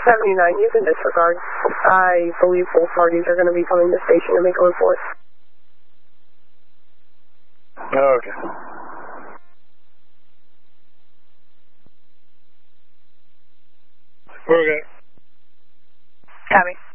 79, you can disregard. I believe both parties are going to be coming to the station to make a report. Okay. We're good. Copy.